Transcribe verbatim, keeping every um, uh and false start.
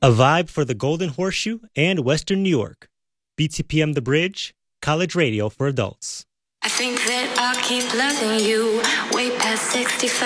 A vibe for the Golden Horseshoe and Western New York. B T P M The Bridge, college radio for adults. I think that I'll keep loving you way past sixty-five.